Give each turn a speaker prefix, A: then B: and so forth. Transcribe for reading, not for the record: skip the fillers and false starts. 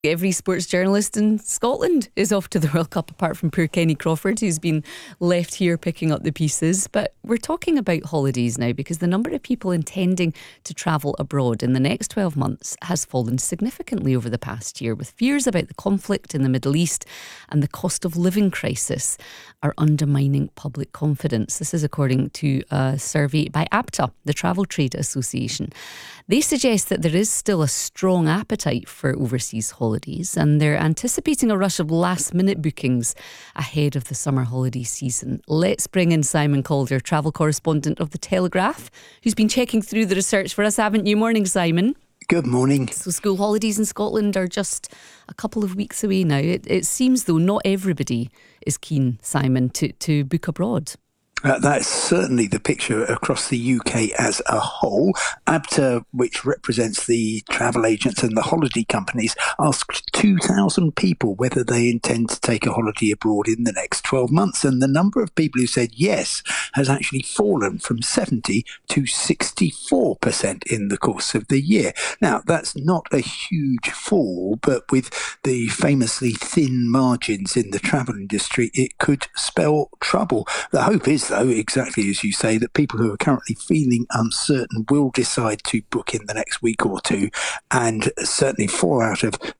A: Every sports journalist in Scotland is off to the World Cup, apart from poor Kenny Crawford, who's been left here picking up the pieces. But we're talking about holidays now because the number of people intending to travel abroad in the next 12 months has fallen significantly over the past year, with fears about the conflict in the Middle East and the cost of living crisis are undermining public confidence. This is according to a survey by APTA, the Travel Trade Association. They suggest that there is still a strong appetite for overseas holidays, and they're anticipating a rush of last-minute bookings ahead of the summer holiday season. Let's bring in Simon Calder, travel correspondent of The Telegraph, who's been checking through the research for us, haven't you? Morning, Simon.
B: Good morning.
A: So school holidays in Scotland are just a couple of weeks away now. It seems, though, not everybody is keen, Simon, to book abroad.
B: That's certainly the picture across the UK as a whole. ABTA, which represents the travel agents and the holiday companies, asked 2,000 people whether they intend to take a holiday abroad in the next 12 months. And the number of people who said yes has actually fallen from 70 to 64% in the course of the year. Now, that's not a huge fall, but with the famously thin margins in the travel industry, it could spell trouble. The hope is, though, exactly as you say, that people who are currently feeling uncertain will decide to book in the next week or two. And certainly 4 out of